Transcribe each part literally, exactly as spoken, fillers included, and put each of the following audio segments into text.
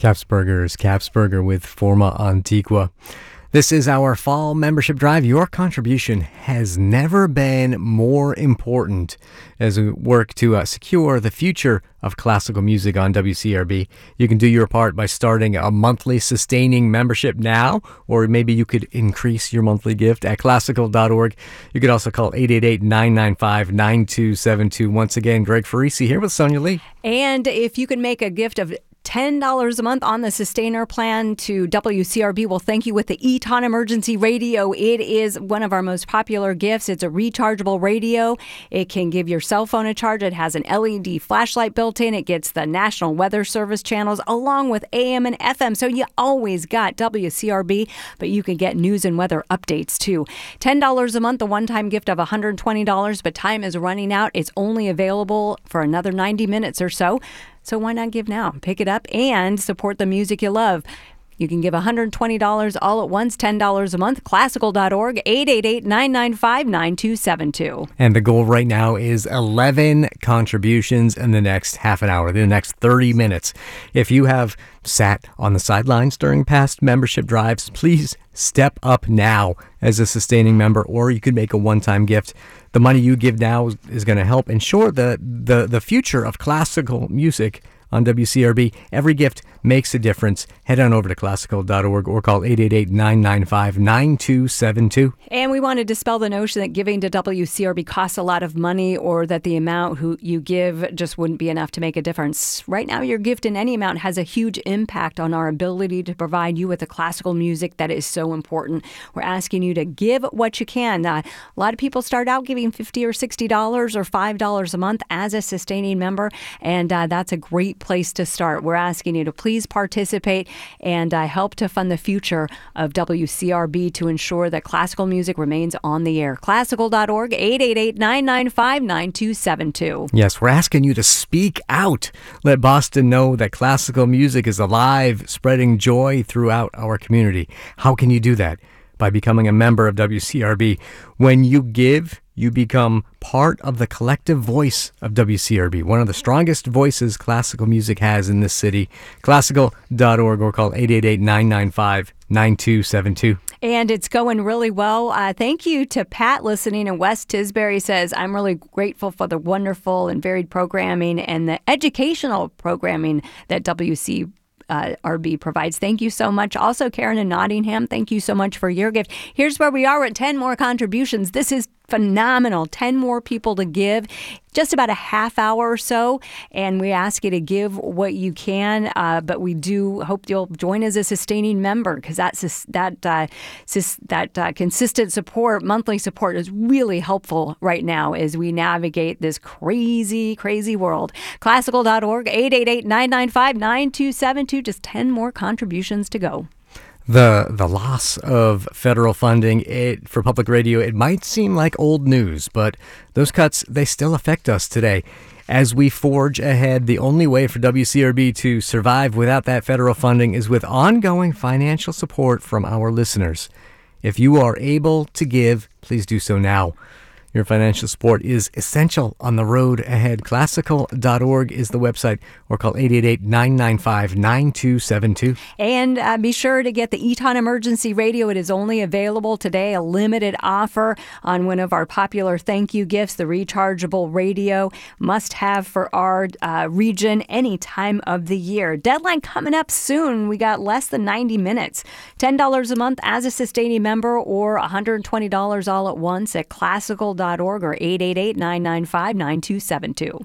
Capsburgers, Capsburger with Forma Antigua. This is our fall membership drive. Your contribution has never been more important as we work to uh, secure the future of classical music on W C R B. You can do your part by starting a monthly sustaining membership now, or maybe you could increase your monthly gift at classical dot org. You could also call eight eight eight, nine nine five, nine two seven two. Once again, Greg Farisi here with Sonia Lee. And if you can make a gift of ten dollars a month on the Sustainer plan to W C R B, we'll thank you with the Eton Emergency Radio. It is one of our most popular gifts. It's a rechargeable radio. It can give your cell phone a charge. It has an L E D flashlight built in. It gets the National Weather Service channels along with A M and F M. So you always got W C R B, but you can get news and weather updates too. ten dollars a month, a one-time gift of one hundred twenty dollars, but time is running out. It's only available for another ninety minutes or so. So why not give now? Pick it up and support the music you love. You can give one hundred twenty dollars all at once, ten dollars a month, classical dot org, eight eight eight, nine nine five, nine two seven two. And the goal right now is eleven contributions in the next half an hour, the next thirty minutes. If you have sat on the sidelines during past membership drives, please step up now as a sustaining member, or you could make a one-time gift. The money you give now is going to help ensure the, the, the future of classical music on W C R B. Every gift makes a difference. Head on over to classical dot org or call eight eight eight, nine nine five, nine two seven two. And we want to dispel the notion that giving to W C R B costs a lot of money, or that the amount who you give just wouldn't be enough to make a difference. Right now, your gift in any amount has a huge impact on our ability to provide you with the classical music that is so important. We're asking you to give what you can. Uh, a lot of people start out giving fifty dollars or sixty dollars or five dollars a month as a sustaining member, and uh, that's a great place to start. We're asking you to please participate and uh, help to fund the future of W C R B to ensure that classical music remains on the air. classical dot org, eight eight eight, nine nine five, nine two seven two. Yes, we're asking you to speak out. Let Boston know that classical music is alive, spreading joy throughout our community. How can you do that? By becoming a member of W C R B. When you give, you become part of the collective voice of W C R B, one of the strongest voices classical music has in this city. classical dot org or call eight eight eight, nine nine five, nine two seven two. And it's going really well. Uh, thank you to Pat listening in West Tisbury. Says, I'm really grateful for the wonderful and varied programming and the educational programming that W C Uh, R B provides. Thank you so much. Also, Karen in Nottingham, thank you so much for your gift. Here's where we are at ten more contributions. This is phenomenal. ten more people to give, just about a half hour or so. And we ask you to give what you can. Uh, but we do hope you'll join as a sustaining member, because that's that uh, that uh, consistent support, monthly support, is really helpful right now as we navigate this crazy, crazy world. classical dot org, eight eight eight, nine nine five, nine two seven two. Just ten more contributions to go. The the loss of federal funding it, for public radio, it might seem like old news, but those cuts, they still affect us today. As we forge ahead, the only way for W C R B to survive without that federal funding is with ongoing financial support from our listeners. If you are able to give, please do so now. Your financial support is essential on the road ahead. classical dot org is the website, or call eight eight eight, nine nine five, nine two seven two. And uh, be sure to get the Eton Emergency Radio. It is only available today, a limited offer on one of our popular thank you gifts, the rechargeable radio. Must have for our uh, region any time of the year. Deadline coming up soon. We got less than ninety minutes. ten dollars a month as a sustaining member, or one hundred twenty dollars all at once at classical dot org or eight eight eight, nine nine five, nine two seven two.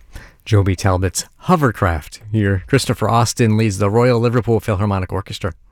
Joby Talbot's Hovercraft. Here, Christopher Austin leads the Royal Liverpool Philharmonic Orchestra.